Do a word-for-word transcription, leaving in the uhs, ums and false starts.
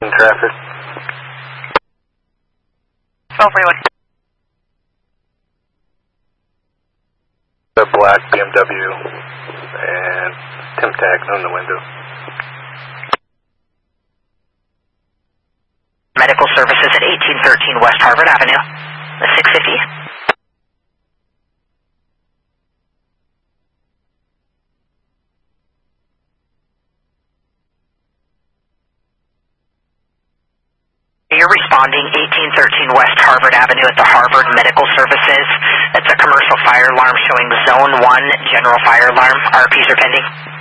in traffic. twelve forty-one. The black B M W and Tim Tag on the window. Medical services at eighteen thirteen West Harvard Avenue. The six fifty. You're responding eighteen thirteen West Harvard Avenue at the Harvard Medical Services. That's a commercial fire alarm showing zone one general fire alarm. R Ps are pending.